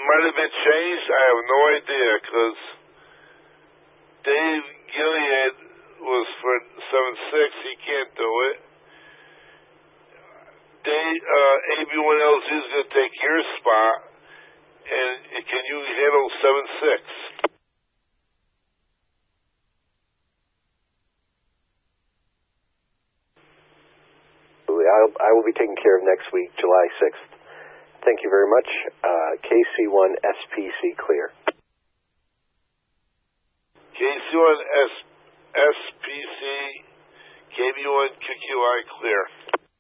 might have been changed. I have no idea, because Dave Gilead was for 7-6. He can't do it. AB1LZ is going to take your spot. And can you handle 7-6? I will be taking care of next week, July 6th. Thank you very much. KC1 SPC clear. KC1 SPC, KB1 QQI clear.